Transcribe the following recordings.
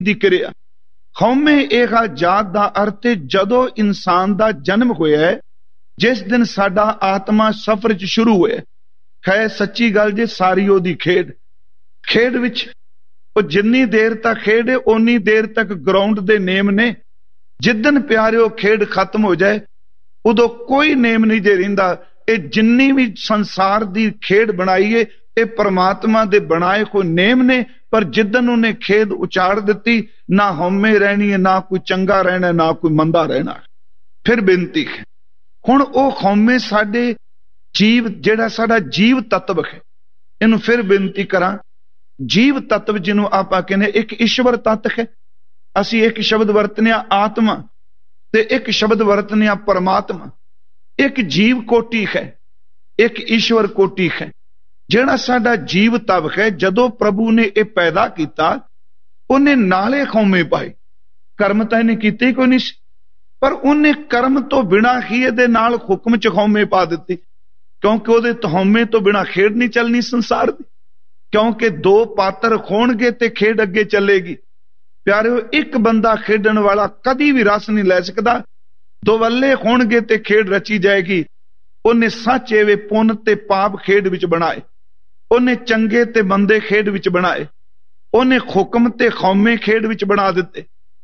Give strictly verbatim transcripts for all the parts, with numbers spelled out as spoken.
ਦੀ ਕਿਰਿਆ। ਹਉਮੈ ਇਹ ਜਾਤ ਦਾ ਅਰਥ ਹੈ ਜਦੋਂ ਇਨਸਾਨ ਦਾ ਜਨਮ ਹੋਇਆ ਹੈ, ਜਿਸ ਦਿਨ ਸਾਡਾ ਆਤਮਾ ਸਫ਼ਰ 'ਚ ਸ਼ੁਰੂ ਹੋਇਆ। ਹੈ ਸੱਚੀ ਗੱਲ ਜੇ ਸਾਰੀ ਉਹਦੀ ਖੇਡ ਖੇਡ ਵਿੱਚ ਉਹ ਜਿੰਨੀ ਦੇਰ ਤੱਕ ਖੇਡੇ ਓਨੀ ਦੇਰ ਤੱਕ ਗਰਾਊਂਡ ਦੇ ਨੇਮ ਨੇ। ਜਿੱਦਣ ਪਿਆਰਿਓ ਖੇਡ ਖਤਮ ਹੋ ਜਾਏ ਉਦੋਂ ਕੋਈ ਨੇਮ ਨਹੀਂ ਜੇ ਰਹਿੰਦਾ। ਇਹ ਜਿੰਨੀ ਵੀ ਸੰਸਾਰ ਦੀ ਖੇਡ ਬਣਾਈ ਹੈ ਇਹ ਪਰਮਾਤਮਾ ਦੇ ਬਣਾਏ ਕੋਈ ਨੇਮ ਨੇ, ਪਰ ਜਿੱਦਣ ਉਹਨੇ ਖੇਡ ਉਚਾੜ ਦਿੱਤੀ ਨਾ ਹਉਮੈ ਰਹਿਣੀ ਹੈ, ਨਾ ਕੋਈ ਚੰਗਾ ਰਹਿਣਾ, ਨਾ ਕੋਈ ਮੰਦਾ ਰਹਿਣਾ। ਫਿਰ ਬੇਨਤੀ ਹੈ ਹੁਣ ਉਹ ਹਉਮੈ ਸਾਡੇ ਜੀਵ ਜਿਹੜਾ ਸਾਡਾ ਜੀਵ ਤੱਤਵ ਹੈ, ਇਹਨੂੰ ਫਿਰ ਬੇਨਤੀ ਕਰਾਂ ਜੀਵ ਤੱਤਵ ਜਿਹਨੂੰ ਆਪਾਂ ਕਹਿੰਦੇ ਇੱਕ ਈਸ਼ਵਰ ਤੱਤ ਹੈ। ਅਸੀਂ ਇੱਕ ਸ਼ਬਦ ਵਰਤਨਿਆ ਆਤਮਾ ਤੇ ਇੱਕ ਸ਼ਬਦ ਵਰਤਨਿਆ ਪਰਮਾਤਮਾ। ਇੱਕ ਜੀਵ ਕੋਟੀ ਹੈ, ਇੱਕ ਈਸ਼ਵਰ ਕੋਟੀ ਹੈ। ਜਿਹੜਾ ਸਾਡਾ ਜੀਵ ਤੱਤ ਹੈ, ਜਦੋਂ ਪ੍ਰਭੂ ਨੇ ਇਹ ਪੈਦਾ ਕੀਤਾ ਉਹਨੇ ਨਾਲੇ ਹਉਮੈ ਪਾਏ। ਕਰਮ ਤਾਂ ਇਹਨੇ ਕੀਤੇ ਕੋਈ ਨਹੀਂ ਸੀ, ਪਰ ਉਹਨੇ ਕਰਮ ਤੋਂ ਬਿਨਾਂ ਹੀ ਇਹਦੇ ਨਾਲ ਹੁਕਮ 'ਚ ਹਉਮੈ ਪਾ ਦਿੱਤੀ, ਕਿਉਂਕਿ ਉਹਦੇ ਹਉਮੈ ਤੋਂ ਬਿਨਾਂ ਖੇਡ ਨਹੀਂ ਚੱਲਣੀ ਸੰਸਾਰ ਦੀ। ਕਿਉਂਕਿ ਦੋ ਪਾਤਰ ਹੋਣਗੇ ਤੇ ਖੇਡ ਅੱਗੇ ਚੱਲੇਗੀ। ਪਿਆਰਿਓ ਇੱਕ ਬੰਦਾ ਖੇਡਣ ਵਾਲਾ ਕਦੀ ਵੀ ਰਸ ਨਹੀਂ ਲੈ ਸਕਦਾ। ਦੋਵੱਲੇ ਹੋਣਗੇ ਤੇ ਖੇਡ ਰਚੀ ਜਾਏਗੀ। ਉਹਨੇ ਸੱਚ ਏਵੇ ਪੁੰਨ ਤੇ ਪਾਪ ਖੇਡ ਵਿੱਚ ਬਣਾਏ, ਉਹਨੇ ਚੰਗੇ ਤੇ ਮੰਦੇ ਖੇਡ ਵਿੱਚ ਬਣਾਏ, ਉਹਨੇ ਹੁਕਮ ਤੇ ਹਉਮੈ ਖੇਡ ਵਿੱਚ ਬਣਾ ਦਿੱਤੇ।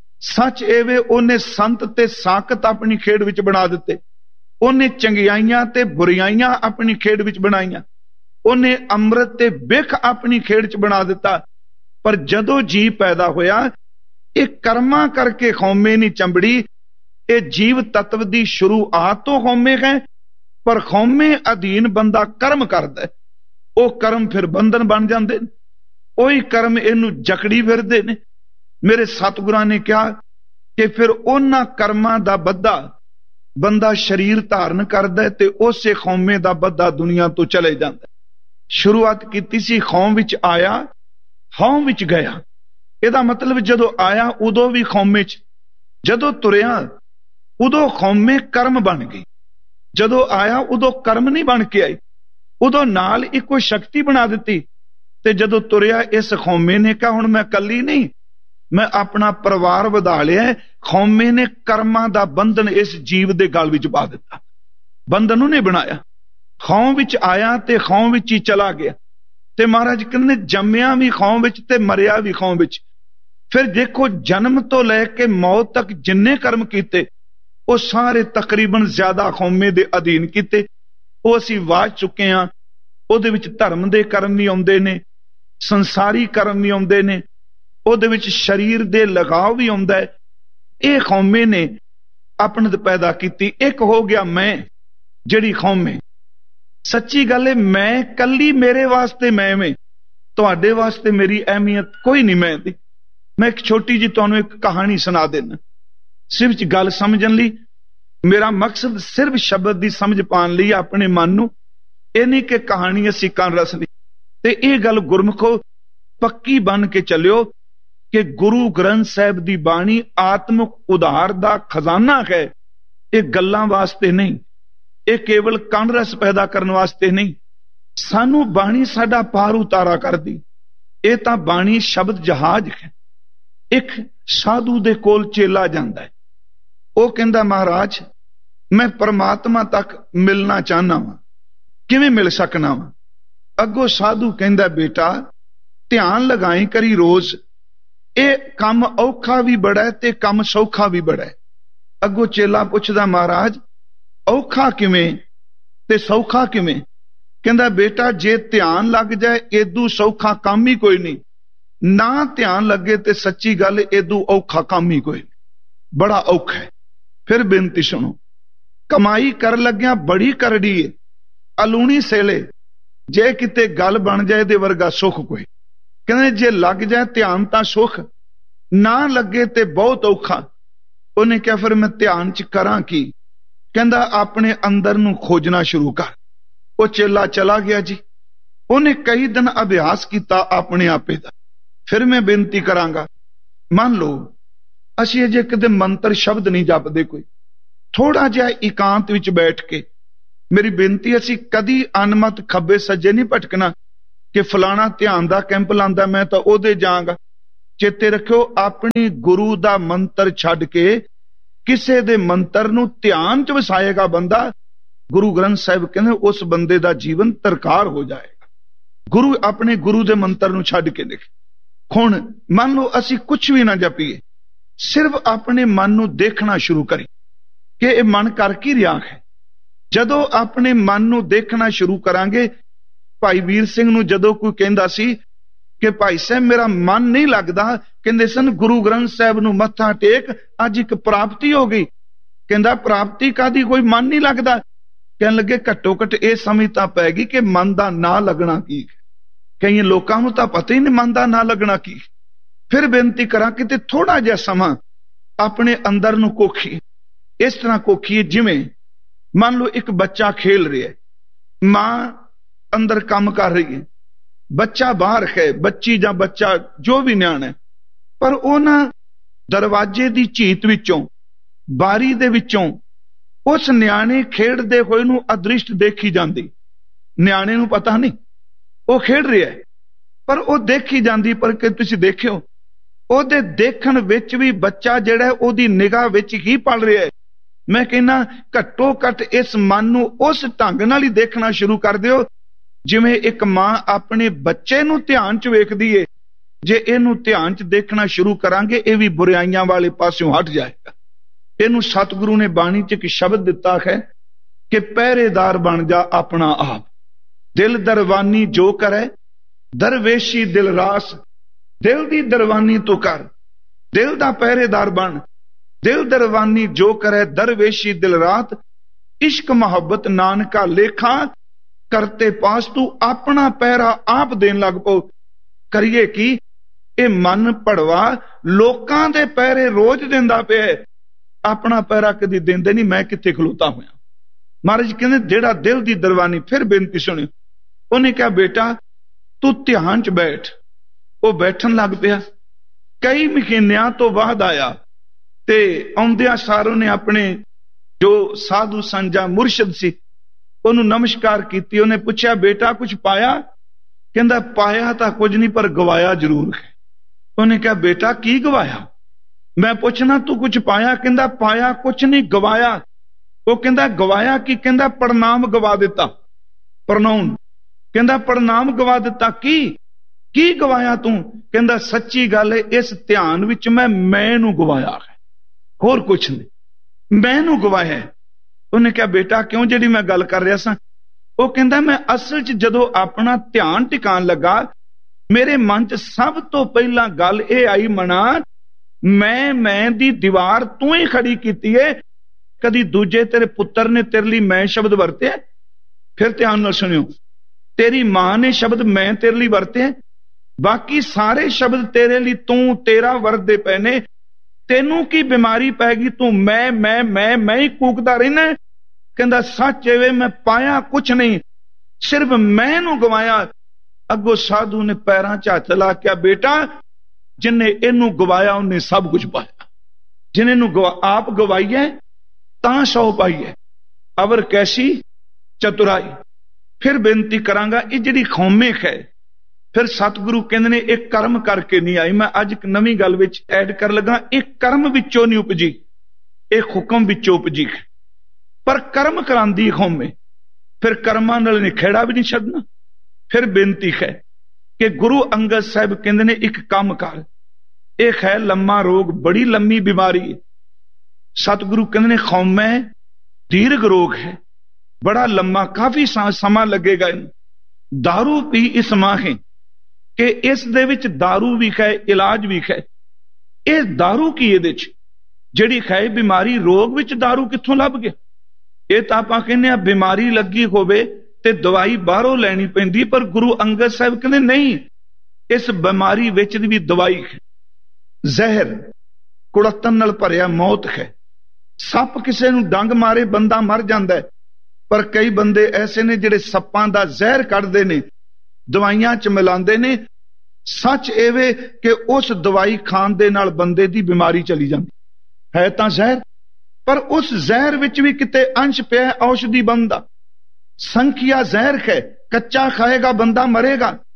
ਸੱਚ ਏਵੇ ਉਹਨੇ ਸੰਤ ਤੇ ਸਾਖਤ ਆਪਣੀ ਖੇਡ ਵਿੱਚ ਬਣਾ ਦਿੱਤੇ। ਉਹਨੇ ਚੰਗਿਆਈਆਂ ਤੇ ਬੁਰਾਈਆਂ ਆਪਣੀ ਖੇਡ ਵਿੱਚ ਬਣਾਈਆਂ। ਉਹਨੇ ਅੰਮ੍ਰਿਤ ਤੇ ਬਿਖ ਆਪਣੀ ਖੇਡ 'ਚ ਬਣਾ ਦਿੱਤਾ। ਪਰ ਜਦੋਂ ਜੀਵ ਪੈਦਾ ਹੋਇਆ ਇਹ ਕਰਮਾਂ ਕਰਕੇ ਹਉਮੈ ਨਹੀਂ ਚੰਬੜੀ। ਇਹ ਜੀਵ ਤੱਤਵ ਦੀ ਸ਼ੁਰੂਆਤ ਤੋਂ ਹਉਮੈ ਹੈ, ਪਰ ਹਉਮੈ ਅਧੀਨ ਬੰਦਾ ਕਰਮ ਕਰਦਾ, ਉਹ ਕਰਮ ਫਿਰ ਬੰਧਨ ਬਣ ਜਾਂਦੇ ਨੇ। ਉਹੀ ਕਰਮ ਇਹਨੂੰ ਜਕੜੀ ਫਿਰਦੇ ਨੇ। ਮੇਰੇ ਸਤਿਗੁਰਾਂ ਨੇ ਕਿਹਾ ਕਿ ਫਿਰ ਉਹਨਾਂ ਕਰਮਾਂ ਦਾ ਬੱਧਾ ਬੰਦਾ ਸਰੀਰ ਧਾਰਨ ਕਰਦਾ ਤੇ ਉਸੇ ਹਉਮੈ ਦਾ ਬੱਧਾ ਦੁਨੀਆ ਤੋਂ ਚਲੇ ਜਾਂਦਾ। ਸ਼ੁਰੂਆਤ ਕੀਤੀ ਸੀ ਹਉਮ ਵਿੱਚ ਆਇਆ, ਹਉਮ ਵਿੱਚ ਗਿਆ। ਇਹਦਾ ਮਤਲਬ ਜਦੋਂ ਆਇਆ ਉਦੋਂ ਵੀ ਹਉਮੈ 'ਚ, ਜਦੋਂ ਤੁਰਿਆ ਉਦੋਂ ਹਉਮੈ ਕਰਮ ਬਣ ਗਈ। ਜਦੋਂ ਆਇਆ ਉਦੋਂ ਕਰਮ ਨਹੀਂ ਬਣ ਕੇ ਆਈ, ਉਦੋਂ ਨਾਲ ਇੱਕੋ ਸ਼ਕਤੀ ਬਣਾ ਦਿੱਤੀ। ਤੇ ਜਦੋਂ ਤੁਰਿਆ ਇਸ ਹਉਮੈ ਨੇ ਕਿਹਾ ਹੁਣ ਮੈਂ ਕੱਲੀ ਨਹੀਂ, ਮੈਂ ਆਪਣਾ ਪਰਿਵਾਰ ਵਧਾ ਲਿਆ। ਹਉਮੈ ਨੇ ਕਰਮਾਂ ਦਾ ਬੰਧਨ ਇਸ ਜੀਵ ਦੇ ਗਲ ਵਿੱਚ ਪਾ ਦਿੱਤਾ। ਬੰਧਨ ਉਹਨੇ ਬਣਾਇਆ। ਹਉਮ ਵਿੱਚ ਆਇਆ ਤੇ ਹਉਮ ਵਿੱਚ ਹੀ ਚਲਾ ਗਿਆ। ਤੇ ਮਹਾਰਾਜ ਕਹਿੰਦੇ ਜੰਮਿਆ ਵੀ ਹਉਮ ਵਿੱਚ ਤੇ ਮਰਿਆ ਵੀ ਹਉਮ ਵਿੱਚ। ਫਿਰ ਦੇਖੋ ਜਨਮ ਤੋਂ ਲੈ ਕੇ ਮੌਤ ਤੱਕ ਜਿੰਨੇ ਕਰਮ ਕੀਤੇ ਉਹ ਸਾਰੇ ਤਕਰੀਬਨ ਜ਼ਿਆਦਾ ਹਉਮੈ ਦੇ ਅਧੀਨ ਕੀਤੇ। ਉਹ ਅਸੀਂ ਵਾਚ ਚੁੱਕੇ ਹਾਂ। ਉਹਦੇ ਵਿੱਚ ਧਰਮ ਦੇ ਕਰਮ ਵੀ ਆਉਂਦੇ ਨੇ, ਸੰਸਾਰੀ ਕਰਮ ਵੀ ਆਉਂਦੇ ਨੇ, ਉਹਦੇ ਵਿੱਚ ਸਰੀਰ ਦੇ ਲਗਾਵ ਵੀ ਆਉਂਦਾ ਹੈ। ਇਹ ਹਉਮੈ ਨੇ ਆਪਣਤ ਪੈਦਾ ਕੀਤੀ। ਇੱਕ ਹੋ ਗਿਆ ਮੈਂ, ਜਿਹੜੀ ਹਉਮੈ। ਸੱਚੀ ਗੱਲ ਹੈ ਮੈਂ ਕੱਲੀ ਮੇਰੇ ਵਾਸਤੇ ਮੈਂ ਵੇਂ, ਤੁਹਾਡੇ ਵਾਸਤੇ ਮੇਰੀ ਅਹਿਮੀਅਤ ਕੋਈ ਨਹੀਂ ਮੈਂ ਦੀ। ਮੈਂ ਇੱਕ ਛੋਟੀ ਜਿਹੀ ਤੁਹਾਨੂੰ ਇੱਕ ਕਹਾਣੀ ਸੁਣਾ ਦੇਣਾ ਸਿਰਫ ਚ ਗੱਲ ਸਮਝਣ ਲਈ। ਮੇਰਾ ਮਕਸਦ ਸਿਰਫ ਸ਼ਬਦ ਦੀ ਸਮਝ ਪਾਉਣ ਲਈ ਆਪਣੇ ਮਨ ਨੂੰ, ਇਹ ਨਹੀਂ ਕਿ ਕਹਾਣੀ ਅਸੀਂ ਕੰਨ ਰਸ ਲਈ। ਤੇ ਇਹ ਗੱਲ ਗੁਰਮੁਖੋ ਪੱਕੀ ਬਣ ਕੇ ਚੱਲਿਓ ਕਿ ਗੁਰੂ ਗ੍ਰੰਥ ਸਾਹਿਬ ਦੀ ਬਾਣੀ ਆਤਮਿਕ ਉਧਾਰ ਦਾ ਖਜ਼ਾਨਾ ਹੈ। ਇਹ ਗੱਲਾਂ ਵਾਸਤੇ ਨਹੀਂ, ਇਹ ਕੇਵਲ ਕੰਨ ਰਸ ਪੈਦਾ ਕਰਨ ਵਾਸਤੇ ਨਹੀਂ। ਸਾਨੂੰ ਬਾਣੀ ਸਾਡਾ ਪਾਰ ਉਤਾਰਾ ਕਰਦੀ। ਇਹ ਤਾਂ ਬਾਣੀ ਸ਼ਬਦ ਜਹਾਜ਼ ਹੈ। ਇੱਕ ਸਾਧੂ ਦੇ ਕੋਲ ਚੇਲਾ ਜਾਂਦਾ ਹੈ। ਉਹ ਕਹਿੰਦਾ ਮਹਾਰਾਜ ਮੈਂ ਪਰਮਾਤਮਾ ਤੱਕ ਮਿਲਣਾ ਚਾਹੁੰਦਾ ਵਾਂ, ਕਿਵੇਂ ਮਿਲ ਸਕਣਾ ਵਾਂ? ਅੱਗੋਂ ਸਾਧੂ ਕਹਿੰਦਾ ਬੇਟਾ ਧਿਆਨ ਲਗਾਈ ਕਰੀ ਰੋਜ਼। ਇਹ ਕੰਮ ਔਖਾ ਵੀ ਬੜਾ ਹੈ ਤੇ ਕੰਮ ਸੌਖਾ ਵੀ ਬੜਾ ਹੈ। ਅੱਗੋਂ ਚੇਲਾ ਪੁੱਛਦਾ ਮਹਾਰਾਜ ਔਖਾ ਕਿਵੇਂ ਤੇ ਸੌਖਾ ਕਿਵੇਂ? ਕਹਿੰਦਾ ਬੇਟਾ ਜੇ ਧਿਆਨ ਲੱਗ ਜਾਏ ਏਦੂ ਸੌਖਾ ਕੰਮ ਹੀ ਕੋਈ ਨਹੀਂ, ਨਾ ਧਿਆਨ ਲੱਗੇ ਤੇ ਸੱਚੀ ਗੱਲ ਏਦੂ ਔਖਾ ਕੰਮ ਹੀ ਕੋਈ ਨਹੀਂ, ਬੜਾ ਔਖਾ ਹੈ। ਫਿਰ ਬੇਨਤੀ ਸੁਣੋ, ਕਮਾਈ ਕਰ ਲੱਗਿਆ ਬੜੀ ਕਰੜੀ ਏ, ਅਲੂਣੀ ਸੇਲੇ, ਜੇ ਕਿਤੇ ਗੱਲ ਬਣ ਜਾਏ ਦੇ ਵਰਗਾ ਸੁੱਖ ਕੋਈ। ਕਹਿੰਦੇ ਜੇ ਲੱਗ ਜਾਏ ਧਿਆਨ ਤਾਂ ਸੁੱਖ, ਨਾ ਲੱਗੇ ਤੇ ਬਹੁਤ ਔਖਾ। ਉਹਨੇ ਕਿਹਾ ਫਿਰ ਮੈਂ ਧਿਆਨ ਚ ਕਰਾਂ ਕੀ? ਕਹਿੰਦਾ ਆਪਣੇ ਅੰਦਰ ਨੂੰ ਖੋਜਣਾ ਸ਼ੁਰੂ ਕਰ। ਉਹ ਚੇਲਾ ਚਲਾ ਗਿਆ ਜੀ। ਉਹਨੇ ਕਈ ਦਿਨ ਅਭਿਆਸ ਕੀਤਾ ਆਪਣੇ ਆਪੇ ਦਾ। ਫਿਰ ਮੈਂ ਬੇਨਤੀ ਕਰਾਂਗਾ, ਮੰਨ ਲਓ ਅਸੀਂ ਅਜੇ ਕਿਤੇ ਮੰਤਰ ਸ਼ਬਦ ਨਹੀਂ ਜਪਦੇ, ਕੋਈ ਥੋੜਾ ਜਿਹਾ ਇਕਾਂਤ ਵਿੱਚ ਬੈਠ ਕੇ ਮੇਰੀ ਬੇਨਤੀ, ਅਸੀਂ ਕਦੀ ਅਨਮਤ ਖੱਬੇ ਸੱਜੇ ਨਹੀਂ ਭਟਕਣਾ ਕਿ ਫਲਾਣਾ ਧਿਆਨ ਦਾ ਕੈਂਪ ਲਾਂਦਾ ਮੈਂ ਤਾਂ ਉਹਦੇ ਜਾਵਾਂਗਾ। ਚੇਤੇ ਰੱਖਿਓ, ਆਪਣੀ ਗੁਰੂ ਦਾ ਮੰਤਰ ਛੱਡ ਕੇ ਕਿਸੇ ਦੇ ਮੰਤਰ ਨੂੰ ਧਿਆਨ ਚ ਵਸਾਏਗਾ ਬੰਦਾ, ਗੁਰੂ ਗ੍ਰੰਥ ਸਾਹਿਬ ਕਹਿੰਦੇ ਉਸ ਬੰਦੇ ਦਾ ਜੀਵਨ ਤਰਕਾਰ ਹੋ ਜਾਏਗਾ। ਗੁਰੂ ਆਪਣੇ ਗੁਰੂ ਦੇ ਮੰਤਰ ਨੂੰ ਛੱਡ ਕੇ ਦੇਖ। ਹੁਣ ਮੰਨ ਲਓ ਅਸੀਂ ਕੁਝ ਵੀ ਨਾ ਜਪੀਏ, ਸਿਰਫ ਆਪਣੇ ਮਨ ਨੂੰ ਦੇਖਣਾ ਸ਼ੁਰੂ ਕਰੀ ਕਿ ਇਹ ਮਨ ਕਰ ਕੀ ਰਿਹਾ ਹੈ। ਜਦੋਂ ਆਪਣੇ ਮਨ ਨੂੰ ਦੇਖਣਾ ਸ਼ੁਰੂ ਕਰਾਂਗੇ, ਭਾਈ ਵੀਰ ਸਿੰਘ ਨੂੰ ਜਦੋਂ ਕੋਈ ਕਹਿੰਦਾ ਸੀ ਕਿ ਭਾਈ ਸਾਹਿਬ ਮੇਰਾ ਮਨ ਨਹੀਂ ਲੱਗਦਾ, ਕਹਿੰਦੇ ਸਨ ਗੁਰੂ ਗ੍ਰੰਥ ਸਾਹਿਬ ਨੂੰ ਮੱਥਾ ਟੇਕ, ਅੱਜ ਇੱਕ ਪ੍ਰਾਪਤੀ ਹੋ ਗਈ। ਕਹਿੰਦਾ ਪ੍ਰਾਪਤੀ ਕਾਦੀ, ਕੋਈ ਮਨ ਨਹੀਂ ਲੱਗਦਾ। ਕਹਿਣ ਲੱਗੇ ਘੱਟੋ ਘੱਟ ਇਹ ਸਮਝ ਤਾਂ ਪੈ ਗਈ ਕਿ ਮਨ ਦਾ ਨਾਂ ਲੱਗਣਾ ਕੀ। ਕਈ ਲੋਕਾਂ ਨੂੰ ਤਾਂ ਪਤਾ ਹੀ ਨਹੀਂ ਮਨ ਦਾ ਨਾਂ ਲੱਗਣਾ ਕੀ। ਫਿਰ ਬੇਨਤੀ ਕਰਾਂ ਕਿ ਥੋੜਾ ਜਿਹਾ ਸਮਾਂ ਆਪਣੇ ਅੰਦਰ ਨੂੰ ਕੋਖੀ, ਇਸ ਤਰ੍ਹਾਂ ਕੋਖੀਏ ਜਿਵੇਂ ਮੰਨ ਲਓ ਇੱਕ ਬੱਚਾ ਖੇਲ ਰਿਹਾ ਹੈ, ਮਾਂ ਅੰਦਰ ਕੰਮ ਕਰ ਰਹੀ ਹੈ, ਬੱਚਾ ਬਾਹਰ ਹੈ, ਬੱਚੀ ਜਾਂ ਬੱਚਾ ਜੋ ਵੀ ਨਿਆਣਾ ਹੈ, ਪਰ ਉਹ ਨਾ ਦਰਵਾਜ਼ੇ ਦੀ ਝੀਤ ਵਿੱਚੋਂ, ਬਾਰੀ ਦੇ ਵਿੱਚੋਂ ਉਸ ਨਿਆਣੇ ਖੇਡਦੇ ਹੋਏ ਨੂੰ ਅਦ੍ਰਿਸ਼ਟ ਦੇਖੀ ਜਾਂਦੀ। ਨਿਆਣੇ ਨੂੰ ਪਤਾ ਨਹੀਂ ਉਹ ਖੇਡ ਰਿਹਾ ਹੈ, ਪਰ ਉਹ ਦੇਖੀ ਜਾਂਦੀ। ਪਰ ਕਿ ਤੁਸੀਂ ਦੇਖਿਓ ਉਹਦੇ ਦੇਖਣ ਵਿੱਚ ਵੀ ਬੱਚਾ ਜਿਹੜਾ ਉਹਦੀ ਨਿਗਾਹ ਵਿੱਚ ਹੀ ਪਲ ਰਿਹਾ ਹੈ। ਮੈਂ ਕਹਿੰਦਾ ਘੱਟੋ ਘੱਟ ਇਸ ਮਨ ਨੂੰ ਉਸ ਢੰਗ ਨਾਲ ਹੀ ਦੇਖਣਾ ਸ਼ੁਰੂ ਕਰ ਦਿਓ ਜਿਵੇਂ ਇੱਕ ਮਾਂ ਆਪਣੇ ਬੱਚੇ ਨੂੰ ਧਿਆਨ ਚ ਵੇਖਦੀ ਏ। ਜੇ ਇਹਨੂੰ ਧਿਆਨ ਚ ਦੇਖਣਾ ਸ਼ੁਰੂ ਕਰਾਂਗੇ, ਇਹ ਵੀ ਬੁਰਾਈਆਂ ਵਾਲੇ ਪਾਸਿਓਂ ਹਟ ਜਾਏਗਾ। ਇਹਨੂੰ ਸਤਿਗੁਰੂ ਨੇ ਬਾਣੀ ਚ ਇੱਕ ਸ਼ਬਦ ਦਿੱਤਾ ਹੈ ਕਿ ਪਹਿਰੇਦਾਰ ਬਣ ਜਾ ਆਪਣਾ ਆਪ, ਦਿਲ ਦਰਵਾਨੀ ਜੋ ਕਰੇ ਦਰਵੇਸ਼ੀ ਦਿਲ ਰਾਸ। ਦਿਲ ਦੀ ਦਰਵਾਨੀ ਤੂੰ ਕਰ, ਦਿਲ ਦਾ ਪਹਿਰੇਦਾਰ ਬਣ, ਦਿਲ ਦਰਵਾਨੀ ਜੋ ਕਰੇ ਦਰਵੇਸ਼ੀ ਦਿਲ ਰਾਤ। ਇਸ਼ਕ ਮੁਹੱਬਤ ਨਾਨਕਾ ਲੇਖਾ ਕਰਤੇ ਪਾਸ, ਤੂੰ ਆਪਣਾ ਪਹਿਰਾ ਆਪ ਦੇਣ ਲੱਗ ਪਓ। ਕਰੀਏ ਕੀ, ਇਹ ਮਨ ਭੜਵਾ ਲੋਕਾਂ ਦੇ ਪਹਿਰੇ ਰੋਜ਼ ਦਿੰਦਾ ਪਿਆ, ਆਪਣਾ ਪਹਿਰਾ ਕਦੀ ਦਿੰਦੇ ਨਹੀਂ। ਮੈਂ ਕਿੱਥੇ ਖਲੋਤਾ ਹੋਇਆ। ਮਹਾਰਾਜ ਕਹਿੰਦੇ ਜਿਹੜਾ ਦਿਲ ਦੀ ਦਰਵਾਨੀ। ਫਿਰ ਬੇਨਤੀ ਸੁਣਿਓ, ਉਹਨੇ ਕਿਹਾ ਬੇਟਾ ਤੂੰ ਧਿਆਨ ਚ ਬੈਠ। ਉਹ ਬੈਠਣ ਲੱਗ ਪਿਆ। ਕਈ ਮਹੀਨਿਆਂ ਤੋਂ ਬਾਅਦ ਆਇਆ ਤੇ ਆਉਂਦਿਆਂ ਸਾਰ ਉਹਨੇ ਆਪਣੇ ਜੋ ਸਾਧੂ ਸੰਜਾ ਮੁਰਸ਼ਿਦ ਸੀ ਉਹਨੂੰ ਨਮਸਕਾਰ ਕੀਤੀ। ਉਹਨੇ ਪੁੱਛਿਆ ਬੇਟਾ ਕੁਝ ਪਾਇਆ? ਕਹਿੰਦਾ ਪਾਇਆ ਤਾਂ ਕੁਝ ਨਹੀਂ, ਪਰ ਗਵਾਇਆ ਜ਼ਰੂਰ ਹੈ। ਉਹਨੇ ਕਿਹਾ ਬੇਟਾ ਕੀ ਗਵਾਇਆ? ਮੈਂ ਪੁੱਛਣਾ ਤੂੰ ਕੁਝ ਪਾਇਆ? ਕਹਿੰਦਾ ਪਾਇਆ ਕੁਝ ਨਹੀਂ, ਗਵਾਇਆ। ਉਹ ਕਹਿੰਦਾ ਗਵਾਇਆ ਕੀ? ਕਹਿੰਦਾ ਪ੍ਰਣਾਮ ਗਵਾ ਦਿੱਤਾ। ਪ੍ਰਣਾਮ ਕਹਿੰਦਾ ਪ੍ਰਣਾਮ ਗਵਾ ਦਿੱਤਾ। ਕੀ ਕੀ ਗਵਾਇਆ ਤੂੰ? ਕਹਿੰਦਾ ਸੱਚੀ ਗੱਲ ਹੈ, ਇਸ ਧਿਆਨ ਵਿੱਚ ਮੈਂ ਮੈਂ ਨੂੰ ਗਵਾਇਆ ਹੈ, ਹੋਰ ਕੁਛ ਨਹੀਂ, ਮੈਂ ਨੂੰ ਗਵਾਇਆ। ਉਹਨੇ ਕਿਹਾ ਬੇਟਾ ਕਿਉਂ, ਜਿਹੜੀ ਮੈਂ ਗੱਲ ਕਰ ਰਿਹਾ ਸਾਂ? ਉਹ ਕਹਿੰਦਾ ਮੈਂ ਅਸਲ 'ਚ ਜਦੋਂ ਆਪਣਾ ਧਿਆਨ ਟਿਕਾਣ ਲੱਗਾ, ਮੇਰੇ ਮਨ 'ਚ ਸਭ ਤੋਂ ਪਹਿਲਾਂ ਗੱਲ ਇਹ ਆਈ, ਮਨਾ ਮੈਂ ਮੈਂ ਦੀ ਦੀਵਾਰ ਤੂੰ ਹੀ ਖੜੀ ਕੀਤੀ ਏ। ਕਦੀ ਦੂਜੇ ਤੇਰੇ ਪੁੱਤਰ ਨੇ ਤੇਰੇ ਲਈ ਮੈਂ ਸ਼ਬਦ ਵਰਤਿਆ? ਫਿਰ ਧਿਆਨ ਨਾਲ ਸੁਣਿਓ, ਤੇਰੀ ਮਾਂ ਨੇ ਸ਼ਬਦ ਮੈਂ ਤੇਰੇ ਲਈ ਵਰਤਿਆ, ਬਾਕੀ ਸਾਰੇ ਸ਼ਬਦ ਤੇਰੇ ਲਈ ਤੂੰ ਤੇਰਾ ਵਰਤਦੇ ਪਏ ਨੇ। ਤੈਨੂੰ ਕੀ ਬਿਮਾਰੀ ਪੈ ਗਈ? ਤੂੰ ਮੈਂ ਮੈਂ ਮੈਂ ਮੈਂ ਹੀ ਕੂਕਦਾ ਰਹਿਣਾ। ਕਹਿੰਦਾ ਸੱਚ ਐਵੇਂ ਮੈਂ ਪਾਇਆ ਕੁਛ ਨਹੀਂ, ਸਿਰਫ ਮੈਂ ਨੂੰ ਗਵਾਇਆ। ਅੱਗੋਂ ਸਾਧੂ ਨੇ ਪੈਰਾਂ 'ਚ ਹੱਥ ਲਾ ਕੇ, ਬੇਟਾ ਜਿੰਨੇ ਇਹਨੂੰ ਗਵਾਇਆ ਉਹਨੇ ਸਭ ਕੁਝ ਪਾਇਆ। ਜਿਹਨੇ ਨੂੰ ਗਵਾ ਆਪ ਗਵਾਈ ਹੈ ਤਾਂ ਸੌ ਪਾਈ ਹੈ। ਅਵਰ ਕੈਸੀ ਚਤੁਰਾਈ। ਫਿਰ ਬੇਨਤੀ ਕਰਾਂਗਾ, ਇਹ ਜਿਹੜੀ ਖੌਮੇਖ ਹੈ, ਫਿਰ ਸਤਿਗੁਰੂ ਕਹਿੰਦੇ ਨੇ ਇਹ ਕਰਮ ਕਰਕੇ ਨਹੀਂ ਆਈ। ਮੈਂ ਅੱਜ ਇੱਕ ਨਵੀਂ ਗੱਲ ਵਿੱਚ ਐਡ ਕਰ ਲੱਗਾ, ਇਹ ਕਰਮ ਵਿੱਚੋਂ ਨਹੀਂ ਉਪਜੀ, ਇਹ ਹੁਕਮ ਵਿੱਚੋਂ ਉਪਜੀ। ਪਰ ਕਰਮ ਕਰਾਂਦੀ ਖੌਮੇ, ਫਿਰ ਕਰਮਾਂ ਨਾਲ ਨਿਖੇੜਾ ਵੀ ਨਹੀਂ ਛੱਡਣਾ। ਫਿਰ ਬੇਨਤੀ ਹੈ ਕਿ ਗੁਰੂ ਅੰਗਦ ਸਾਹਿਬ ਕਹਿੰਦੇ ਨੇ ਇੱਕ ਕੰਮ ਕਰ, ਇਹ ਹੈ ਲੰਮਾ ਰੋਗ, ਬੜੀ ਲੰਮੀ ਬਿਮਾਰੀ। ਸਤਿਗੁਰੂ ਕਹਿੰਦੇ ਨੇ ਖੌਮੇ ਦੀਰਘ ਰੋਗ ਹੈ, ਬੜਾ ਲੰਮਾ, ਕਾਫੀ ਸਮਾਂ ਲੱਗੇਗਾ ਇਹਨੂੰ। दारू पी इस माहे कि इस दे विच दारू भी है, इलाज भी है। ਇਹ दारू की ਇਹਦੇ ਚ ਜਿਹੜੀ ਹੈ ਬਿਮਾਰੀ, ਰੋਗ ਵਿੱਚ दारू ਕਿੱਥੋਂ ਲੱਭ ਗਿਆ? ਇਹ ਤਾਂ ਆਪਾਂ ਕਹਿੰਦੇ ਆ ਬਿਮਾਰੀ ਲੱਗੀ ਹੋਵੇ ਤੇ ਦਵਾਈ ਬਾਹਰੋਂ ਲੈਣੀ ਪੈਂਦੀ, ਪਰ ਗੁਰੂ ਅੰਗਦ ਸਾਹਿਬ ਕਹਿੰਦੇ ਨਹੀਂ, ਇਸ ਬਿਮਾਰੀ ਵਿੱਚ ਵੀ ਦਵਾਈ ਹੈ। ਜ਼ਹਿਰ ਕੁੜੱਤਣ ਨਾਲ ਭਰਿਆ ਮੌਤ ਹੈ। ਸੱਪ ਕਿਸੇ ਨੂੰ ਡੰਗ ਮਾਰੇ ਬੰਦਾ ਮਰ ਜਾਂਦਾ ਹੈ, ਪਰ ਕਈ ਬੰਦੇ ਐਸੇ ਨੇ ਜਿਹੜੇ ਸੱਪਾਂ ਦਾ ਜ਼ਹਿਰ ਕੱਢਦੇ ਨੇ, ਦਵਾਈਆਂ 'ਚ ਮਿਲਾਉਂਦੇ ਨੇ। ਸੱਚ ਐਵੇਂ ਕਿ ਉਸ ਦਵਾਈ ਖਾਣ ਦੇ ਨਾਲ ਬੰਦੇ ਦੀ ਬਿਮਾਰੀ ਚਲੀ ਜਾਂਦੀ ਹੈ ਤਾਂ ਜ਼ਹਿਰ, ਪਰ ਉਸ ਜ਼ਹਿਰ ਵਿੱਚ ਵੀ ਕਿਤੇ ਅੰਸ਼ ਪਿਆ ਔਸ਼ਧੀ ਬੰਦਾ। ਸੰਖਿਆ ਜ਼ਹਿਰ ਹੈ, ਕੱਚਾ ਖਾਏਗਾ ਬੰਦਾ ਮਰੇਗਾ।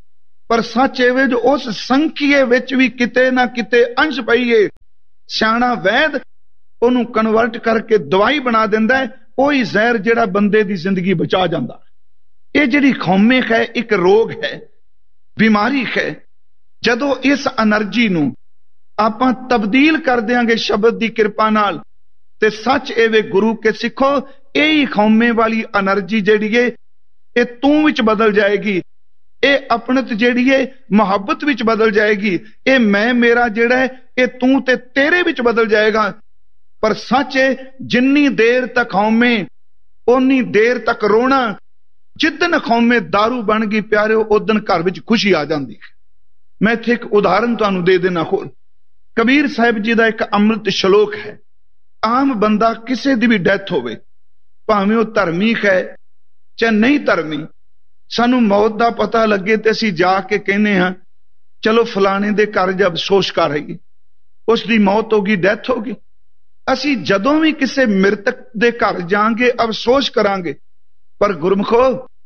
पर सच एवे जो उस संख्ये विच भी किते ना किते अंश पईए सियाणा वैद ਉਹਨੂੰ कन्वर्ट करके दवाई बना दिंदा है। ਉਹੀ ਜ਼ਹਿਰ ਜਿਹੜਾ ਬੰਦੇ ਦੀ ਜ਼ਿੰਦਗੀ ਬਚਾ ਜਾਂਦਾ। ਇਹ ਜਿਹੜੀ ਖੌਮੇਕ ਹੈ ਇੱਕ ਰੋਗ ਹੈ, ਬਿਮਾਰੀ ਹੈ। ਜਦੋਂ ਇਸ એનર્ਜੀ ਨੂੰ ਆਪਾਂ ਤਬਦੀਲ ਕਰ ਦਿਆਂਗੇ ਸ਼ਬਦ ਦੀ ਕਿਰਪਾ ਨਾਲ, ਤੇ ਸੱਚ ਐਵੇਂ ਗੁਰੂ ਕੇ ਸਿੱਖੋ, ਇਹੀ ਖੌਮੇ ਵਾਲੀ એનર્ਜੀ ਜਿਹੜੀ ਹੈ ਇਹ ਤੂੰ ਵਿੱਚ ਬਦਲ ਜਾਏਗੀ। ਇਹ ਆਪਣਤ ਜਿਹੜੀ ਹੈ ਮੁਹੱਬਤ ਵਿੱਚ ਬਦਲ ਜਾਏਗੀ। ਇਹ ਮੈਂ ਮੇਰਾ ਜਿਹੜਾ ਹੈ ਇਹ ਤੂੰ ਤੇ ਤੇਰੇ ਵਿੱਚ ਬਦਲ ਜਾਏਗਾ। पर सच है जिन्नी देर तक खौमे उन्नी देर तक रोना। जिदन खौमे दारू बन गई प्यारे उदन घर विच खुशी आ जाती है। मैं इत्थे एक उदाहरण तुहानू दे देना। खोल कबीर साहिब जी का एक अमृत श्लोक है। आम बंदा किसी की भी डेथ होवे, भावें वो धार्मिक है चाहे नहीं धर्मी, सानू मौत का पता लगे तो असीं जाके कहने हाँ चलो फलाने दे घर जब अफसोस कर रही, उसकी मौत होगी, डेथ होगी। असी जदों भी किसी मृतक दे घर जांगे अफसोस करांगे, पर गुरमुखो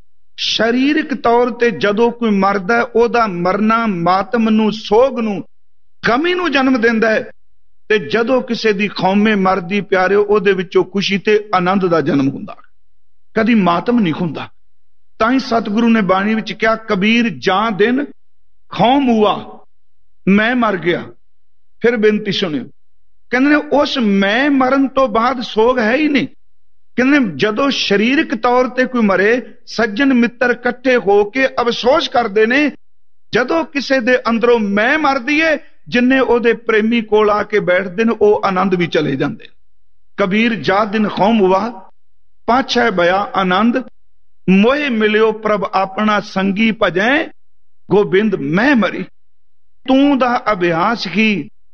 शरीरक तौर ते जदों कोई मरदा है ओदा मरना मातम नू, सोग नू, गमी नू जन्म दिंदा है। ते जदों किसी दी खौमे मरदी प्यारे ओदे विचों खुशी ते आनंद दा जन्म हुंदा, कदी मातम नहीं हुंदा। तां ही सतगुरु ने बाणी विच कहा, कबीर जां दिन खौम हुआ मैं मर गया। फिर बेनती सुनियो, कहने उस मैं मरन तो बाद सोग है ही नहीं। कहने जदों शरीरक तौर ते कोई मरे, सज्जन मित्र इकट्ठे होके अफसोस करते ने। जदों किसी दे अंदरों मैं मरदी है, जिन्ने ओदे प्रेमी कोल आके बैठते ने, ओ आनंद भी चले जाते। कबीर जा दिन खौम हुआ पाछै बया आनंद, मोहे मिलियो प्रभ अपना संगी भजै, गोबिंद मैं मरी। तू दा अभ्यास ही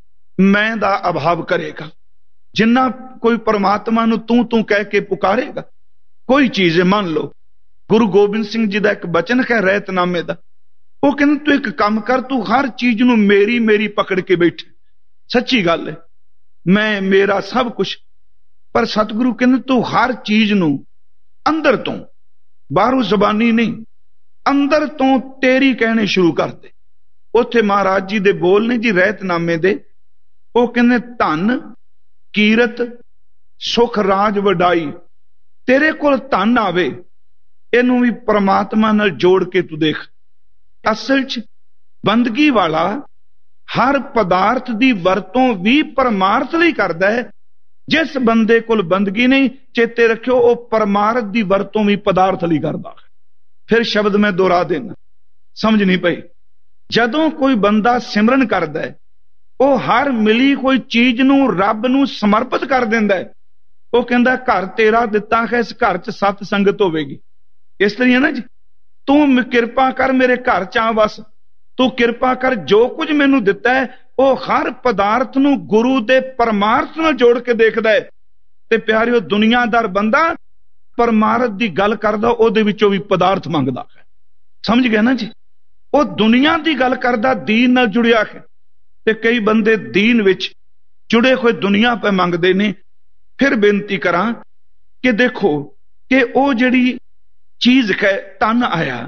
मैं दा अभाव करेगा। जिन्ना कोई परमात्मा नू तू तू कह के पुकारेगा, कोई चीज मान लो। गुरु गोबिंद सिंह जी का एक बचन है रहतनामे दा, वो कहते तू एक काम कर, तू हर चीज नू मेरी मेरी पकड़ के बैठे। सच्ची गल है, मैं मेरा सब कुछ। पर सतगुरु कहते तू हर चीज नू अंदर तो, बाहरों जबानी नहीं, अंदर तो तेरी कहने शुरू कर दे। उत्थे महाराज जी दे बोल ने जी रहतनामे दे, वो कहने धन कीरत सुख राज वडाई, तेरे कोल धन आवे, इनू भी परमात्मा नाल जोड़ के तू देख। असल च बंदगी वाला हर पदार्थ दी वरतों भी परमार्थ लई करदा है। जिस बंदे कोल बंदगी नहीं, चेते रखियो वो परमार्थ दी वरतों भी पदार्थ लई करदा है। फिर शब्द मैं दोहरा देना, समझ नहीं पई। जदों कोई बंदा सिमरन करदा है, वो हर मिली कोई चीज नू रब नू समर्पित कर दिंदा है। वो कहंदा घर तेरा दिता है, इस घर च सत संगत होवेगी। इस तरह है ना जी, तू किरपा कर मेरे घर च आ बस, तू किरपा कर जो कुछ मैनू दिता है वो हर पदार्थ नू गुरु दे परमार्थ नाल जोड़ के देखदा है। ते प्यारिओ दुनियादार बंदा परमार्थ दी गल करदा, ओदे विचों भी पदार्थ मंगदा है। समझ गए ना जी, वो दुनिया दी गल करदा, दीन नाल जुड़िया है। ते कई बंदे दीन विच जुड़े हुए दुनिया पे मंगते ने। फिर बेनती करा कि देखो कि वो जिहड़ी चीज है तन आया,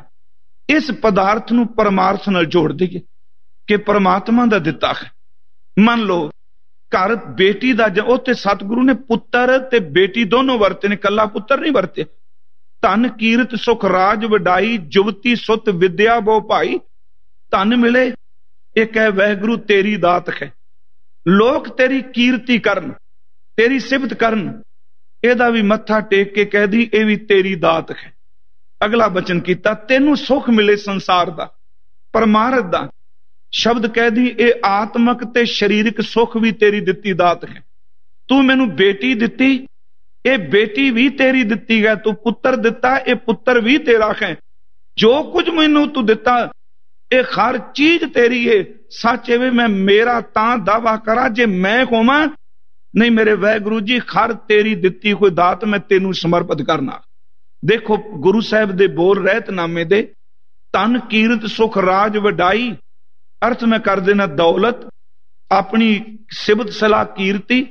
इस पदार्थ नू परमार्थ नाल जोड़ दईए कि परमात्मा दा दिता है। मान लो घर बेटी दा, उत्ते सतगुरु ने पुत्र ते बेटी दोनों वरते ने, कला पुत्र नहीं वरते। धन कीरत सुख राज वडाई, जुवती सुत विद्या बो भाई। धन मिले, एक है वैगुरु तेरी दात है। लोग तेरी कीर्ति करन, तेरी सिफत करन, एदा भी मत्था टेक के कह दी ये भी तेरी दात है। अगला बचन किया, तेनू सुख मिले संसार दा, परमार्थ दा। शब्द कह दी ये आत्मक ते शरीरक सुख भी तेरी दिती दात है। तू मैनू बेटी दिती, ये बेटी भी तेरी दिती है। तू पुत्र दिता, ये पुत्र भी तेरा है। जो कुछ मैनू तू दिता, ये हर चीज तेरी है। सच एवे मैं मेरा तां दावा करा जे मैं होवां नहीं, मेरे वैगुरु जी हर तेरी दिती कोई दात मैं तेनू समर्पित करना। देखो गुरु साहब दे बोल रहतनामे दे, धन कीरत सुख राज वडाई, अर्थ में कर देना दौलत, अपनी सिबत सलाह कीर्ति,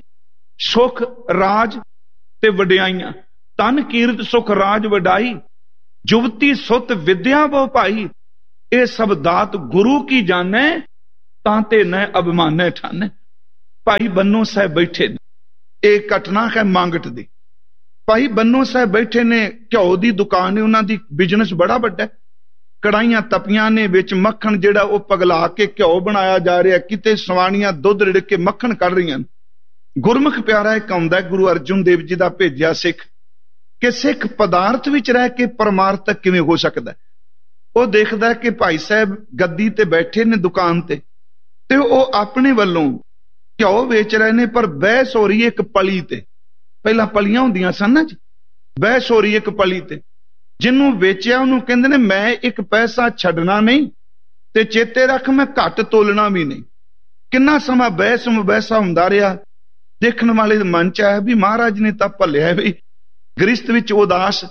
सुख राज ते वडियाइयां। धन कीरत सुख राज वडाई, जुवती सुत विद्या बहु भाई। ਇਹ ਸਭ ਦਾਤ ਗੁਰੂ ਕੀ ਜਾਣੈ, ਤਾਂ ਤੇ ਨੈ ਅਭਿਮਾਨੈ ਠਾਨੈ। ਭਾਈ ਬੰਨੋ ਸਾਹਿਬ ਬੈਠੇ ਨੇ, ਇਹ ਘਟਨਾ ਹੈ ਮੰਗਟ ਦੀ। ਭਾਈ ਬੰਨੋ ਸਾਹਿਬ ਬੈਠੇ ਨੇ, ਘਿਓ ਦੀ ਦੁਕਾਨ ਹੈ ਉਹਨਾਂ ਦੀ, ਬਿਜ਼ਨਸ ਬੜਾ ਵੱਡਾ, ਕੜਾਈਆਂ ਤਪੀਆਂ ਨੇ, ਵਿੱਚ ਮੱਖਣ ਜਿਹੜਾ ਉਹ ਪਗਲਾ ਕੇ ਘਿਓ ਬਣਾਇਆ ਜਾ ਰਿਹਾ, ਕਿਤੇ ਸਵਾਣੀਆਂ ਦੁੱਧ ਰਿੜ ਕੇ ਮੱਖਣ ਕੱਢ ਰਹੀਆਂ। ਗੁਰਮੁਖ ਪਿਆਰਾ ਇੱਕ ਆਉਂਦਾ ਗੁਰੂ ਅਰਜਨ ਦੇਵ ਜੀ ਦਾ ਭੇਜਿਆ ਸਿੱਖ, ਕਿ ਸਿੱਖ ਪਦਾਰਥ ਵਿੱਚ ਰਹਿ ਕੇ ਪਰਮਾਰਥਕ ਕਿਵੇਂ ਹੋ ਸਕਦਾ। ਉਹ ਦੇਖਦਾ ਕਿ ਭਾਈ ਸਾਹਿਬ ਗੱਦੀ ਤੇ ਬੈਠੇ ਨੇ ਦੁਕਾਨ ਤੇ, ਤੇ ਉਹ ਆਪਣੇ ਵੱਲੋਂ ਘਿਓ ਵੇਚ ਰਹੇ ਨੇ, ਪਰ ਬਹਿਸ ਹੋ ਰਹੀ ਹੈ ਇੱਕ ਪਲੀ ਤੇ। ਪਹਿਲਾਂ ਪਲੀਆਂ ਹੁੰਦੀਆਂ ਸਨ ਨਾ ਜੀ, ਬਹਿਸ ਹੋ ਰਹੀ ਇੱਕ ਪਲੀ ਤੇ। ਜਿਹਨੂੰ ਵੇਚਿਆ ਉਹਨੂੰ ਕਹਿੰਦੇ ਨੇ ਮੈਂ ਇੱਕ ਪੈਸਾ ਛੱਡਣਾ ਨਹੀਂ, ਤੇ ਚੇਤੇ ਰੱਖ ਮੈਂ ਘੱਟ ਤੋਲਣਾ ਵੀ ਨਹੀਂ। ਕਿੰਨਾ ਸਮਾਂ ਬਹਿਸ ਮੁਬੈਸਾ ਹੁੰਦਾ ਰਿਹਾ। ਦੇਖਣ ਵਾਲੇ ਦੇ ਮਨ ਚ ਆਇਆ ਵੀ ਮਹਾਰਾਜ ਨੇ ਤਾਂ ਭੱਲਿਆ ਵੀ, ਗ੍ਰਸਤ ਵਿੱਚ ਉਦਾਸ,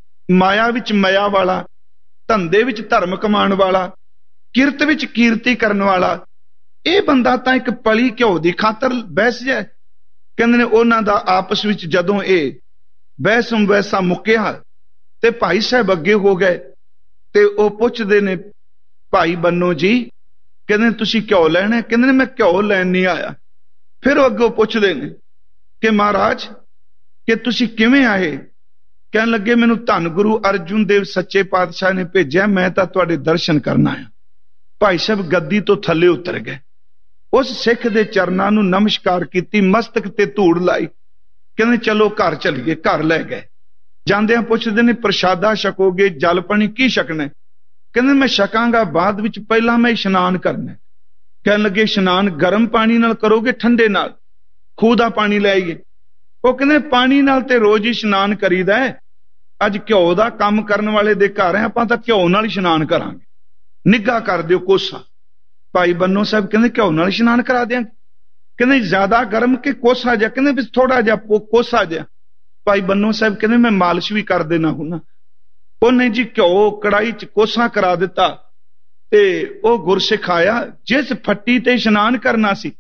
ਮਾਇਆ ਵਿੱਚ ਮਾਇਆ ਵਾਲਾ, ਧੰਦੇ ਵਿੱਚ ਧਰਮ ਕਮਾਉਣ ਵਾਲਾ, ਕਿਰਤ ਵਿੱਚ ਕੀਰਤੀ ਕਰਨ ਵਾਲਾ, ਇਹ ਬੰਦਾ ਤਾਂ ਇੱਕ ਪਲੀ ਘਿਓ ਦੀ ਖਾਤਰ ਬਹਿਸ ਜਾਏ। ਕਹਿੰਦੇ ਨੇ ਉਹਨਾਂ ਦਾ ਆਪਸ ਵਿੱਚ ਜਦੋਂ ਇਹ ਬਹਿਸ ਮੁਬੈਸਾ ਮੁੱਕਿਆ ਤੇ ਭਾਈ ਸਾਹਿਬ ਅੱਗੇ ਹੋ ਗਏ, ਤੇ ਉਹ ਪੁੱਛਦੇ ਨੇ ਭਾਈ ਬੰਨੋ ਜੀ, ਕਹਿੰਦੇ ਤੁਸੀਂ ਘਿਓ ਲੈਣਾ? ਕਹਿੰਦੇ ਨੇ ਮੈਂ ਘਿਓ ਲੈਣ ਨਹੀਂ ਆਇਆ। ਫਿਰ ਉਹ ਅੱਗੋਂ ਪੁੱਛਦੇ ਨੇ ਕਿ ਮਹਾਰਾਜ ਕਿ ਤੁਸੀਂ ਕਿਵੇਂ ਆਏ? ਕਹਿਣ ਲੱਗੇ ਮੈਨੂੰ ਧੰਨ ਗੁਰੂ ਅਰਜਨ ਦੇਵ ਸੱਚੇ ਪਾਤਸ਼ਾਹ ਨੇ ਭੇਜਿਆ, ਮੈਂ ਤਾਂ ਤੁਹਾਡੇ ਦਰਸ਼ਨ ਕਰਨ ਆਇਆ। ਭਾਈ ਸਾਹਿਬ ਗੱਦੀ ਤੋਂ ਥੱਲੇ ਉਤਰ ਗਏ, ਉਸ ਸਿੱਖ ਦੇ ਚਰਨਾਂ ਨੂੰ ਨਮਸਕਾਰ ਕੀਤੀ, ਮਸਤਕ ਤੇ ਧੂੜ ਲਾਈ। ਕਹਿੰਦੇ ਚਲੋ ਘਰ ਚਲੀਏ। ਘਰ ਲੈ ਗਏ। ਜਾਂਦਿਆਂ ਪੁੱਛਦੇ ਨੇ ਪ੍ਰਸ਼ਾਦਾ ਛਕੋਗੇ, ਜਲ ਪਾਣੀ ਕੀ ਛਕਣਾ? ਕਹਿੰਦੇ ਮੈਂ ਛਕਾਂਗਾ ਬਾਅਦ ਵਿੱਚ, ਪਹਿਲਾਂ ਮੈਂ ਇਸ਼ਨਾਨ ਕਰਨਾ। ਕਹਿਣ ਲੱਗੇ ਇਸ਼ਨਾਨ ਗਰਮ ਪਾਣੀ ਨਾਲ ਕਰੋਗੇ ਠੰਡੇ ਨਾਲ? ਖੂਹ ਦਾ ਪਾਣੀ ਲੈ ਆਈਏ। ਉਹ ਕਹਿੰਦੇ ਪਾਣੀ ਨਾਲ ਤੇ ਰੋਜ਼ ਹੀ ਇਸ਼ਨਾਨ ਕਰੀਦਾ ਹੈ, ਅੱਜ ਘਿਓ ਦਾ ਕੰਮ ਕਰਨ ਵਾਲੇ ਦੇ ਘਰ ਹੈ, ਆਪਾਂ ਤਾਂ ਘਿਓ ਨਾਲ ਇਸ਼ਨਾਨ ਕਰਾਂਗੇ, ਨਿੱਘਾ ਕਰ ਦਿਓ ਕੋਸਾ। ਭਾਈ ਬੰਨੋ ਸਾਹਿਬ ਕਹਿੰਦੇ ਘਿਓ ਨਾਲ ਇਸ਼ਨਾਨ ਕਰਾ ਦਿਆਂਗੇ। ਕਹਿੰਦੇ ਜ਼ਿਆਦਾ ਗਰਮ ਕਿ ਕੋਸਾ ਜਿਹਾ? ਕਹਿੰਦੇ ਵੀ ਥੋੜਾ ਜਿਹਾ ਕੋਸਾ ਜਿਹਾ। ਭਾਈ ਬੰਨੋ ਸਾਹਿਬ ਕਹਿੰਦੇ ਮੈਂ ਮਾਲਿਸ਼ ਵੀ ਕਰ ਦੇਣਾ ਹੁੰਨਾ। ਉਹਨੇ ਜੀ ਘਿਓ ਕੜਾਈ ਚ ਕੋਸਾ ਕਰਾ ਦਿੱਤਾ, ਤੇ ਉਹ ਗੁਰਸਿੱਖ ਆਇਆ ਜਿਸ ਫੱਟੀ ਤੇ ਇਸ਼ਨਾਨ ਕਰਨਾ ਸੀ,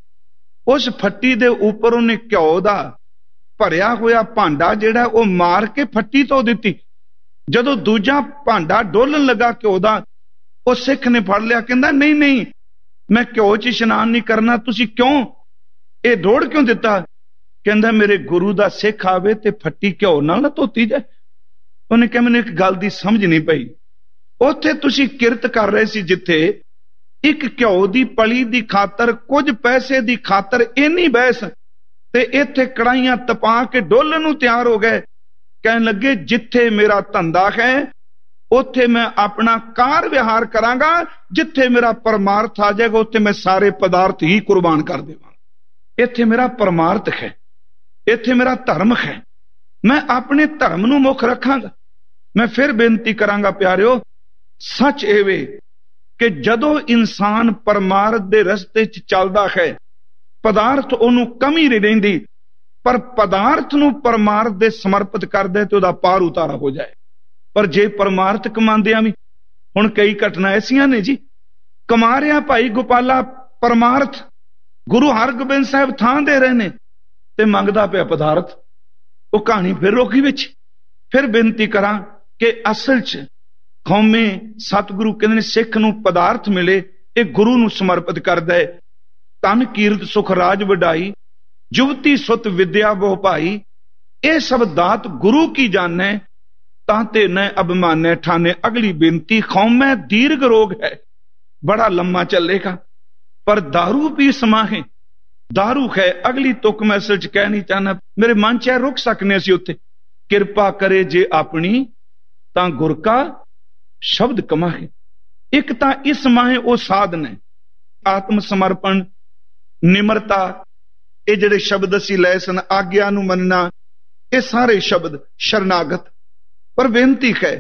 ਉਸ ਫੱਟੀ ਦੇ ਉੱਪਰ ਉਹਨੇ ਘਿਓ ਦਾ ਭਰਿਆ ਹੋਇਆ ਭਾਂਡਾ ਜਿਹੜਾ ਉਹ ਮਾਰ ਕੇ ਫੱਟੀ ਧੋ ਦਿੱਤੀ। ਜਦੋਂ ਦੂਜਾ ਭਾਂਡਾ ਡੋਲਣ ਲੱਗਾ ਘਿਓ ਦਾ, ਉਹ ਸਿੱਖ ਨੇ ਫੜ ਲਿਆ, ਕਹਿੰਦਾ ਨਹੀਂ ਨਹੀਂ ਮੈਂ ਘਿਓ ਚ ਇਸ਼ਨਾਨ ਨਹੀਂ ਕਰਨਾ, ਤੁਸੀਂ ਕਿਉਂ ਇਹ ਡੋੜ ਕਿਉਂ ਦਿੱਤਾ? ਕਹਿੰਦਾ ਮੇਰੇ ਗੁਰੂ ਦਾ ਸਿੱਖ ਆਵੇ ਤੇ ਫੱਟੀ ਘਿਓ ਨਾਲ ਨਾ ਧੋਤੀ ਜਾਏ। ਉਹਨੇ ਕਿਹਾ ਮੈਨੂੰ ਇੱਕ ਗੱਲ ਦੀ ਸਮਝ ਨਹੀਂ ਪਈ, ਉੱਥੇ ਤੁਸੀਂ ਕਿਰਤ ਕਰ ਰਹੇ ਸੀ ਜਿੱਥੇ ਇੱਕ ਘਿਓ ਦੀ ਪਲੀ ਦੀ ਖਾਤਰ, ਕੁਝ ਪੈਸੇ ਦੀ ਖਾਤਰ ਇੰਨੀ ਬਹਿਸ, ਤੇ ਇੱਥੇ ਕੜਾਈਆਂ ਤਪਾ ਕੇ ਡੋਲਣ ਨੂੰ ਤਿਆਰ ਹੋ ਗਏ। ਕਹਿਣ ਲੱਗੇ ਜਿੱਥੇ ਮੇਰਾ ਧੰਦਾ ਹੈ ਉੱਥੇ ਮੈਂ ਆਪਣਾ ਕਾਰ ਵਿਹਾਰ ਕਰਾਂਗਾ, ਜਿੱਥੇ ਮੇਰਾ ਪਰਮਾਰਥ ਆ ਜਾਏਗਾ ਉੱਥੇ ਮੈਂ ਸਾਰੇ ਪਦਾਰਥ ਹੀ ਕੁਰਬਾਨ ਕਰ ਦੇਵਾਂ। ਇੱਥੇ ਮੇਰਾ ਪਰਮਾਰਥ ਹੈ, ਇੱਥੇ ਮੇਰਾ ਧਰਮ ਹੈ, ਮੈਂ ਆਪਣੇ ਧਰਮ ਨੂੰ ਮੁੱਖ ਰੱਖਾਂਗਾ। ਮੈਂ ਫਿਰ ਬੇਨਤੀ ਕਰਾਂਗਾ ਪਿਆਰਿਓ, ਸੱਚ ਇਹ ਵੇ ਕਿ ਜਦੋਂ ਇਨਸਾਨ ਪਰਮਾਰਥ ਦੇ ਰਸਤੇ 'ਚ ਚੱਲਦਾ ਹੈ, ਪਦਾਰਥ ਉਹਨੂੰ ਕਮੀ ਨਹੀਂ ਰਹਿੰਦੀ, ਪਰ ਪਦਾਰਥ ਨੂੰ ਪਰਮਾਰਥ ਦੇ ਸਮਰਪਿਤ ਕਰਦੇ ਤੇ ਉਹਦਾ ਪਾਰ ਉਤਾਰਾ ਹੋ ਜਾਏ। ਪਰ ਜੇ ਪਰਮਾਰਥ ਕਮਾਉਂਦਿਆਂ ਵੀ, ਹੁਣ ਕਈ ਘਟਨਾ ਐਸੀਆਂ ਨੇ ਜੀ, ਕਮਾ ਰਿਹਾ ਭਾਈ ਗੋਪਾਲਾ ਪਰਮਾਰਥ, ਗੁਰੂ ਹਰਗੋਬਿੰਦ ਸਾਹਿਬ ਥਾਂ ਦੇ ਰਹੇ ਨੇ ਤੇ ਮੰਗਦਾ ਪਿਆ ਪਦਾਰਥ। ਉਹ ਕਹਾਣੀ ਫਿਰ ਰੋਕੀ ਵਿੱਚ। ਫਿਰ ਬੇਨਤੀ ਕਰਾਂ ਕਿ ਅਸਲ 'ਚ ਕੌਮੇ ਸਤਿਗੁਰੂ ਕਹਿੰਦੇ ਨੇ ਸਿੱਖ ਨੂੰ ਪਦਾਰਥ ਮਿਲੇ, ਇਹ ਗੁਰੂ ਨੂੰ ਸਮਰਪਿਤ ਕਰਦਾ ਹੈ। ਧਨ ਕੀਰਤ ਸੁਖ ਰਾਜ ਵਡਾਈ, ਜੁਵਤੀ ਸੁਤ ਵਿਦਿਆ ਬਹੁ ਭਾਈ, ਇਹ ਸਭ ਦਾਤ ਗੁਰੂ ਕੀ ਜਾਣੈ, ਤਾਂ ਤੇ ਨੈ ਅਭਿਮਾਨੈ ਠਾਨੇ। ਅਗਲੀ ਬੇਨਤੀ, ਕੌਮੈ ਦੀਰਘ ਰੋਗ ਹੈ, ਬੜਾ ਲੰਮਾ ਚੱਲੇਗਾ, ਪਰ दारू ਪੀ ਸਮਾਹੇ, दारू ਹੈ। ਅਗਲੀ ਤੁਕ ਮੈਂ ਅਸਲ 'ਚ ਕਹਿ ਨਹੀਂ ਚਾਹਨਾ, ਮੇਰੇ ਮਨ 'ਚ ਰੁਕ ਸਕਨੇ ਅਸੀਂ ਉੱਥੇ। ਕਿਰਪਾ ਕਰੇ ਜੇ ਆਪਣੀ, ਤਾਂ ਗੁਰ ਕਾ ਸ਼ਬਦ ਕਮਾਹੇ। ਇੱਕ ਤਾਂ ਇਸ ਮਾਹੇ ਉਹ ਸਾਧਨ ਹੈ, ਆਤਮ ਸਮਰਪਣ, ਨਿਮਰਤਾ, ਇਹ ਜਿਹੜੇ ਸ਼ਬਦ ਅਸੀਂ ਲਏ ਸਨ, ਆਗਿਆ ਨੂੰ ਮੰਨਣਾ, ਇਹ ਸਾਰੇ ਸ਼ਬਦ ਸ਼ਰਨਾਗਤ। ਪਰ ਬੇਨਤੀ ਹੈ,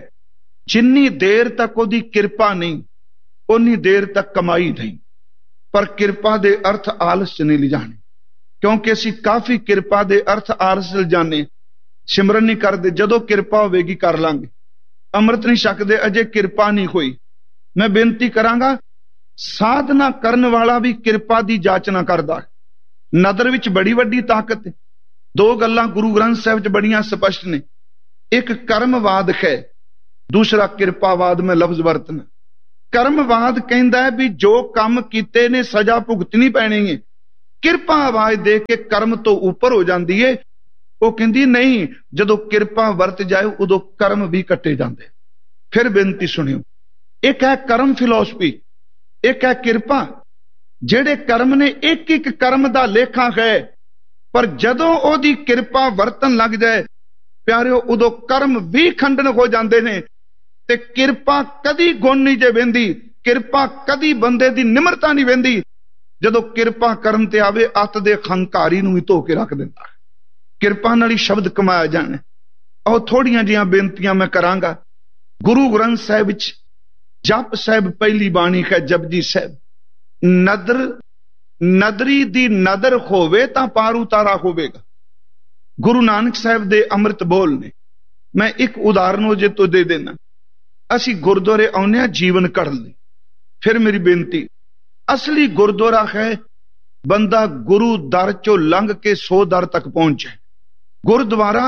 ਜਿੰਨੀ ਦੇਰ ਤੱਕ ਉਹਦੀ ਕਿਰਪਾ ਨਹੀਂ, ਉਨੀ ਦੇਰ ਤੱਕ ਕਮਾਈ ਨਹੀਂ। ਪਰ ਕਿਰਪਾ ਦੇ ਅਰਥ ਆਲਸ 'ਚ ਨਹੀਂ ਲਿਜਾਣੇ, ਕਿਉਂਕਿ ਅਸੀਂ ਕਾਫੀ ਕਿਰਪਾ ਦੇ ਅਰਥ ਆਲਸ ਲਿਜਾਣੇ, ਸਿਮਰਨ ਨਹੀਂ ਕਰਦੇ। ਜਦੋਂ ਕਿਰਪਾ ਹੋਵੇਗੀ ਕਰ ਲਾਂਗੇ। ਅੰਮ੍ਰਿਤ ਨਹੀਂ ਛਕਦੇ, ਅਜੇ ਕਿਰਪਾ ਨਹੀਂ ਹੋਈ। ਮੈਂ ਬੇਨਤੀ ਕਰਾਂਗਾ, ਸਾਧਨਾ ਕਰਨ ਵਾਲਾ ਵੀ ਕਿਰਪਾ ਦੀ ਜਾਚਨਾ ਕਰਦਾ। ਨਦਰ ਵਿੱਚ ਬੜੀ ਵੱਡੀ ਤਾਕਤ ਹੈ। ਦੋ ਗੱਲਾਂ ਗੁਰੂ ਗ੍ਰੰਥ ਸਾਹਿਬ 'ਚ ਬੜੀਆਂ ਸਪਸ਼ਟ ਨੇ, ਇੱਕ ਕਰਮਵਾਦ ਹੈ, ਦੂਸਰਾ ਕਿਰਪਾਵਾਦ। ਮੈਂ ਲਫ਼ਜ਼ ਵਰਤਣਾ, ਕਰਮਵਾਦ ਕਹਿੰਦਾ ਹੈ ਵੀ ਜੋ ਕੰਮ ਕੀਤੇ ਨੇ ਸਜ਼ਾ ਭੁਗਤਣੀ ਪੈਣੀ ਹੈ। ਕਿਰਪਾ ਆਵਾਜ਼ ਦੇ ਕੇ ਕਰਮ ਤੋਂ ਉੱਪਰ ਹੋ ਜਾਂਦੀ ਹੈ। ਉਹ ਕਹਿੰਦੀ ਨਹੀਂ, ਜਦੋਂ ਕਿਰਪਾ ਵਰਤ ਜਾਏ ਉਦੋਂ ਕਰਮ ਵੀ ਕੱਟੇ ਜਾਂਦੇ। ਫਿਰ ਬੇਨਤੀ ਸੁਣਿਓ, ਇੱਕ ਹੈ ਕਰਮ ਫਿਲਾਸਫੀ, ਇੱਕ ਹੈ ਕਿਰਪਾ। ਜਿਹੜੇ ਕਰਮ ਨੇ ਇੱਕ ਇੱਕ ਕਰਮ ਦਾ ਲੇਖਾ ਹੈ, ਪਰ ਜਦੋਂ ਉਹਦੀ ਕਿਰਪਾ ਵਰਤਨ ਲੱਗ ਜਾਏ ਪਿਆਰਿਓ, ਉਦੋਂ ਕਰਮ ਵੀ ਖੰਡਨ ਹੋ ਜਾਂਦੇ ਨੇ। ਤੇ ਕਿਰਪਾ ਕਦੀ ਗੁਣ ਨਹੀਂ ਜੇ ਵਹਿੰਦੀ, ਕਿਰਪਾ ਕਦੀ ਬੰਦੇ ਦੀ ਨਿਮਰਤਾ ਨਹੀਂ ਵਹਿੰਦੀ। ਜਦੋਂ ਕਿਰਪਾ ਕਰਨ ਤੇ ਆਵੇ, ਅੱਤ ਦੇ ਹੰਕਾਰੀ ਨੂੰ ਵੀ ਧੋ ਕੇ ਰੱਖ ਦਿੰਦਾ। ਕਿਰਪਾ ਨਾਲ ਹੀ ਸ਼ਬਦ ਕਮਾਇਆ ਜਾਣਾ। ਉਹ ਥੋੜੀਆਂ ਜਿਹੀਆਂ ਬੇਨਤੀਆਂ ਮੈਂ ਕਰਾਂਗਾ। ਗੁਰੂ ਗ੍ਰੰਥ ਸਾਹਿਬ ਵਿੱਚ ਜਪ ਸਾਹਿਬ ਪਹਿਲੀ ਬਾਣੀ ਹੈ ਜਪਜੀ ਸਾਹਿਬ। ਨਦਰ ਨਦਰੀ ਦੀ ਨਦਰ ਹੋਵੇ ਤਾਂ ਪਾਰ ਉਤਾਰਾ ਹੋਵੇਗਾ। ਗੁਰੂ ਨਾਨਕ ਸਾਹਿਬ ਦੇ ਅੰਮ੍ਰਿਤ ਬੋਲ ਨੇ। ਮੈਂ ਇੱਕ ਉਦਾਹਰਨ ਉਹ ਜੇ ਤੋਂ ਦੇ ਦੇਣਾ। ਅਸੀਂ ਗੁਰਦੁਆਰੇ ਆਉਂਦੇ ਹਾਂ ਜੀਵਨ ਘੜਨ ਲਈ। ਫਿਰ ਮੇਰੀ ਬੇਨਤੀ, ਅਸਲੀ ਗੁਰਦੁਆਰਾ ਹੈ ਬੰਦਾ ਗੁਰੂ ਦਰ ਚੋਂ ਲੰਘ ਕੇ ਸੌ ਦਰ ਤੱਕ ਪਹੁੰਚੇ। ਗੁਰਦੁਆਰਾ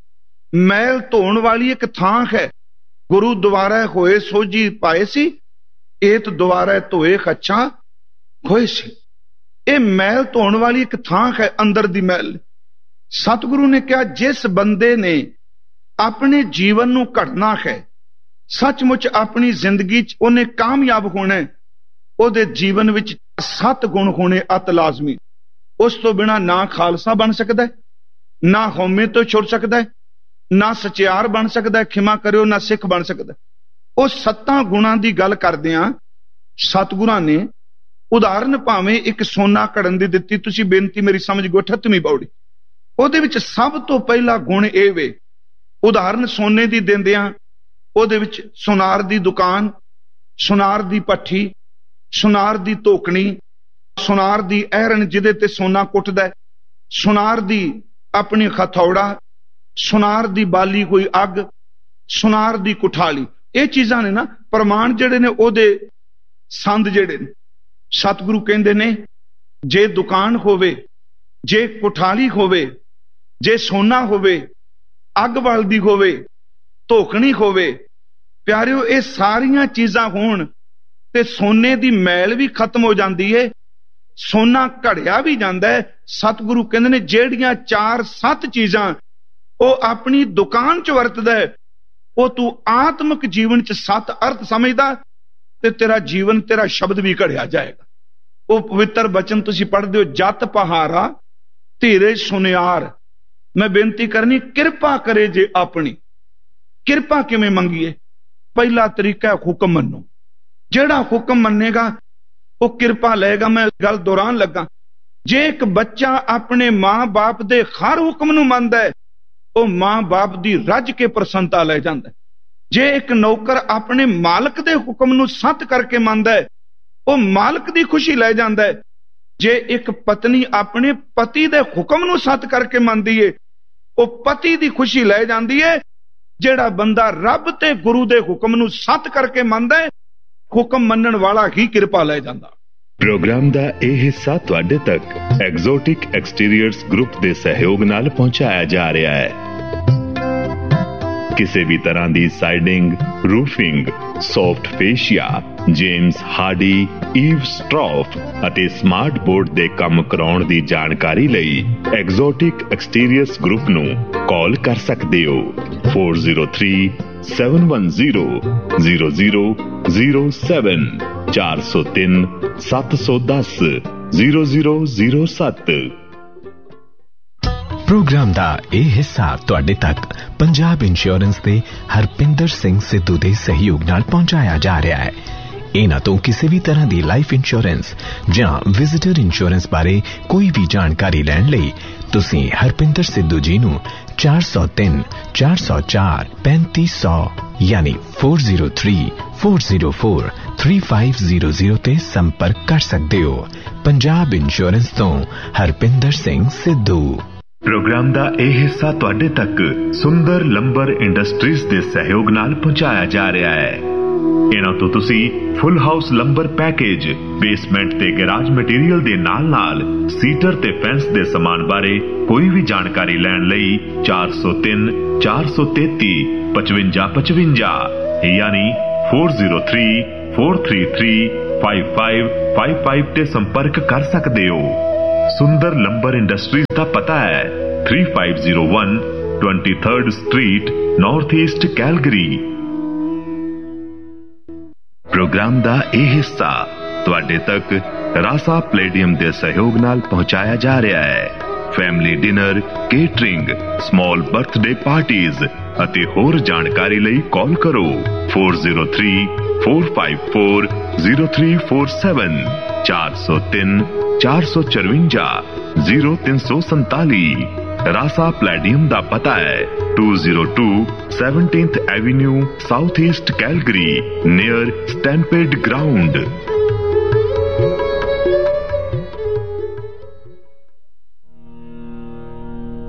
ਮੈਲ ਧੋਣ ਵਾਲੀ ਇੱਕ ਥਾਂ ਹੈ। ਗੁਰੂ ਦੁਆਰਾ ਹੋਏ ਸੋਝੀ ਪਾਏ ਸੀ, ਏਤ ਦੁਆਰਾ ਧੋਏ ਖੱਚਾ ਹੋਏ ਸੀ। ਇਹ ਮੈਲ ਧੋਣ ਵਾਲੀ ਇੱਕ ਥਾਂ ਹੈ, ਅੰਦਰ ਦੀ ਮੈਲ। ਸਤਿਗੁਰੂ ਨੇ ਕਿਹਾ ਜਿਸ ਬੰਦੇ ਨੇ ਆਪਣੇ ਜੀਵਨ ਨੂੰ ਘੜਨਾ ਹੈ, ਸੱਚਮੁੱਚ ਆਪਣੀ ਜ਼ਿੰਦਗੀ 'ਚ ਉਹਨੇ ਕਾਮਯਾਬ ਹੋਣਾ, ਉਹਦੇ ਜੀਵਨ ਵਿੱਚ ਸੱਤ ਗੁਣ ਹੋਣੇ ਅਤ ਲਾਜ਼ਮੀ। ਉਸ ਤੋਂ ਬਿਨਾਂ ਨਾ ਖਾਲਸਾ ਬਣ ਸਕਦਾ, ਨਾ ਹਉਮੈ ਤੋਂ ਛੁੱਟ ਸਕਦਾ, ਨਾ ਸਚਿਆਰ ਬਣ ਸਕਦਾ, ਖਿਮਾ ਕਰਿਓ, ਨਾ ਸਿੱਖ ਬਣ ਸਕਦਾ। ਉਹ ਸੱਤਾਂ ਗੁਣਾਂ ਦੀ ਗੱਲ ਕਰਦਿਆਂ ਸਤਿਗੁਰਾਂ ਨੇ ਉਦਾਹਰਨ ਭਾਵੇਂ ਇੱਕ ਸੋਨਾ ਘੜਨ ਦੀ ਦਿੱਤੀ। ਤੁਸੀਂ ਬੇਨਤੀ ਮੇਰੀ ਸਮਝ ਗੋ ਅਠੱਤਵੀਂ ਪੌੜੀ। ਉਹਦੇ ਵਿੱਚ ਸਭ ਤੋਂ ਪਹਿਲਾ ਗੁਣ ਇਹ ਵੇ, ਉਦਾਹਰਨ ਸੋਨੇ ਦੀ ਦਿੰਦਿਆਂ ਉਹਦੇ ਵਿੱਚ ਸੁਨਾਰ ਦੀ ਦੁਕਾਨ, ਸੁਨਾਰ ਦੀ ਭੱਠੀ, ਸੁਨਾਰ ਦੀ ਧੋਕਣੀ, ਸੁਨਾਰ ਦੀ ਐਰਨ ਜਿਹਦੇ ਤੇ ਸੋਨਾ ਕੁੱਟਦਾ, ਸੁਨਾਰ ਦੀ ਆਪਣੀ ਹਥੌੜਾ, ਸੁਨਾਰ ਦੀ ਬਾਲੀ ਕੋਈ ਅੱਗ, ਸੁਨਾਰ ਦੀ ਕੁਠਾਲੀ। ਇਹ ਚੀਜ਼ਾਂ ਨੇ ਨਾ ਪ੍ਰਮਾਣ ਜਿਹੜੇ ਨੇ ਉਹਦੇ ਸੰਦ ਜਿਹੜੇ ਨੇ। ਸਤਿਗੁਰੂ ਕਹਿੰਦੇ ਨੇ ਜੇ ਦੁਕਾਨ ਹੋਵੇ, ਜੇ ਕੁਠਾਲੀ ਹੋਵੇ, ਜੇ ਸੋਨਾ ਹੋਵੇ, ਅੱਗ ਬਲਦੀ ਹੋਵੇ, ਧੋਕਣੀ ਹੋਵੇ, ਪਿਆਰਿਓ ਇਹ ਸਾਰੀਆਂ ਚੀਜ਼ਾਂ ਹੋਣ ਤੇ ਸੋਨੇ ਦੀ ਮੈਲ ਵੀ ਖਤਮ ਹੋ ਜਾਂਦੀ ਏ, ਸੋਨਾ ਘੜਿਆ ਵੀ ਜਾਂਦਾ ਹੈ। ਸਤਿਗੁਰੂ ਕਹਿੰਦੇ ਨੇ ਜਿਹੜੀਆਂ ਚਾਰ ਸੱਤ ਚੀਜ਼ਾਂ ਉਹ ਆਪਣੀ ਦੁਕਾਨ 'ਚ ਵਰਤਦਾ ਹੈ, ਉਹ ਤੂੰ ਆਤਮਿਕ ਜੀਵਨ 'ਚ ਸੱਤ ਅਰਥ ਸਮਝਦਾ ਤੇ ਤੇਰਾ ਜੀਵਨ, ਤੇਰਾ ਸ਼ਬਦ ਵੀ ਘੜਿਆ ਜਾਏਗਾ। ਉਹ ਪਵਿੱਤਰ ਬਚਨ ਤੁਸੀਂ ਪੜ੍ਹਦੇ ਹੋ, ਜਤ ਪਹਾਰਾ ਧੀਰੇ ਸੁਨਿਆਰ। ਮੈਂ ਬੇਨਤੀ ਕਰਨੀ, ਕਿਰਪਾ ਕਰੇ ਜੇ ਆਪਣੀ। ਕਿਰਪਾ ਕਿਵੇਂ ਮੰਗੀਏ? ਪਹਿਲਾ ਤਰੀਕਾ ਹੈ ਹੁਕਮ ਮੰਨੋ। ਜਿਹੜਾ ਹੁਕਮ ਮੰਨੇਗਾ ਉਹ ਕਿਰਪਾ ਲਏਗਾ। ਮੈਂ ਗੱਲ ਦੁਹਰਾਉਣ ਲੱਗਾ, ਜੇ ਇੱਕ ਬੱਚਾ ਆਪਣੇ ਮਾਂ-ਬਾਪ ਦੇ ਹਰ ਹੁਕਮ ਨੂੰ ਮੰਨਦਾ ਹੈ, ਉਹ ਮਾਂ-ਬਾਪ ਦੀ ਰੱਜ ਕੇ ਪ੍ਰਸੰਨਤਾ ਲੈ ਜਾਂਦਾ। ਜੇ ਇੱਕ ਨੌਕਰ ਆਪਣੇ ਮਾਲਕ ਦੇ ਹੁਕਮ ਨੂੰ ਸੱਤ ਕਰਕੇ ਮੰਨਦਾ ਹੈ, ਉਹ ਮਾਲਕ ਦੀ ਖੁਸ਼ੀ ਲੈ ਜਾਂਦਾ ਹੈ। ਜੇ ਇੱਕ ਪਤਨੀ ਆਪਣੇ ਪਤੀ ਦੇ ਹੁਕਮ ਨੂੰ ਸੱਤ ਕਰਕੇ ਮੰਨਦੀ ਏ, ਉਹ ਪਤੀ ਦੀ ਖੁਸ਼ੀ ਲੈ ਜਾਂਦੀ ਏ। ਜਿਹੜਾ ਬੰਦਾ ਰੱਬ ਤੇ ਗੁਰੂ ਦੇ ਹੁਕਮ ਨੂੰ ਸੱਤ ਕਰਕੇ ਮੰਨਦਾ ਹੈ, ਹੁਕਮ ਮੰਨਣ ਵਾਲਾ ਹੀ ਕਿਰਪਾ ਲੈ ਜਾਂਦਾ। ਪ੍ਰੋਗਰਾਮ ਦਾ ਇਹ ਹਿੱਸਾ ਤੁਹਾਡੇ ਤੱਕ ਐਗਜ਼ੋਟਿਕ ਐਕਸਟੀਰੀਅਰਸ ਗਰੁੱਪ ਦੇ ਸਹਿਯੋਗ ਨਾਲ ਪਹੁੰਚਾਇਆ ਜਾ ਰਿਹਾ ਹੈ। ਕਿਸੇ ਵੀ ਤਰ੍ਹਾਂ ਦੀ siding, roofing, soft ਫੇਸ਼ੀਆ, James Hardy, Eve ਸਟ੍ਰੌਫ ਅਤੇ ਸਮਾਰਟ ਬੋਰਡ ਦੇ ਕੰਮ ਕਰਾਉਣ ਦੀ ਜਾਣਕਾਰੀ ਲਈ ਐਗਜ਼ੋਟਿਕ ਐਕਸਟੀਰੀਅਰਸ ਗਰੁੱਪ ਨੂੰ ਕਾਲ ਕਰ ਸਕਦੇ ਹੋ four zero three seven one zero zero zero zero seven four zero three seven one zero zero zero zero seven। Programme ਦਾ ਇਹ ਹਿੱਸਾ ਤੁਹਾਡੇ ਤੱਕ ਪੰਜਾਬ ਇੰਸ਼ੋਰੈਂਸ ਦੇ ਹਰਪਿੰਦਰ ਸਿੰਘ ਸਿੱਧੂ ਦੇ ਸਹਿਯੋਗ ਨਾਲ ਪਹੁੰਚਾਇਆ ਜਾ ਰਿਹਾ ਹੈ। ਇਹਨਾਂ ਤੋਂ ਕਿਸੇ ਵੀ ਤਰ੍ਹਾਂ ਦੀ ਲਾਈਫ ਇੰਸ਼ੋਰੈਂਸ ਜਾਂ ਵਿਜ਼ਿਟਰ ਇੰਸ਼ੋਰੈਂਸ ਬਾਰੇ ਕੋਈ ਵੀ ਜਾਣਕਾਰੀ ਲੈਣ ਲਈ ਤੁਸੀਂ ਹਰਪਿੰਦਰ ਸਿੱਧੂ ਜੀ ਨੂੰ ਚਾਰ ਸੌ ਤਿੰਨ ਚਾਰ ਸੌ ਚਾਰ ਪੈਂਤੀ ਸੌ ਯਾਨੀ four zero three four zero four three five zero zero ਤੇ ਸੰਪਰਕ ਕਰ ਸਕਦੇ ਹੋ। ਪੰਜਾਬ ਇੰਸ਼ੋਰੈਂਸ ਤੋਂ ਹਰਪਿੰਦਰ ਸਿੰਘ ਸਿੱਧੂ। ਪ੍ਰੋਗਰਾਮ ਦਾ ਇਹ ਹਿੱਸਾ ਤੁਹਾਡੇ ਤੱਕ ਸੁੰਦਰ ਲੰਬਰ ਇੰਡਸਟਰੀਜ਼ ਦੇ ਸਹਿਯੋਗ ਨਾਲ ਪਹੁੰਚਾਇਆ ਜਾ ਰਿਹਾ ਹੈ। ਇਹਨਾਂ ਤੋਂ ਤੁਸੀਂ ਫੁੱਲ ਹਾਊਸ ਲੰਬਰ ਪੈਕੇਜ, ਬੇਸਮੈਂਟ ਤੇ ਗੈਰਾਜ ਮਟੀਰੀਅਲ ਦੇ ਨਾਲ ਨਾਲ ਸੀਟਰ ਤੇ ਫੈਂਸ ਦੇ ਸਮਾਨ ਬਾਰੇ ਕੋਈ ਵੀ ਜਾਣਕਾਰੀ ਲੈਣ ਲਈ ਚਾਰ ਸੌ ਤਿੰਨ ਚਾਰ ਸੌ ਤੇਤੀ ਪਚਵੰਜਾ ਪਚਵੰਜਾ ਯਾਨੀ four zero three four three three five five five five ते संपर्क कर सकते हो। सुंदर लंबर इंडस्ट्रीज का पता है three five zero one twenty third street north east Calgary. Programme दा यह हिस्सा तुहाडे तक रासा प्लेडियम के सहयोग नाल पहुंचाया जा रहा है। Family dinner, catering, small birthday parties अते होर जानकारी लई कॉल करो four zero three four five four zero three four seven चार सौ तीन चार सौ चरवंजा जीरो तीन सौ संताली। रासा प्लेडियम दा पता है to zero to seventeenth Avenue south east Calgary near stampede ground.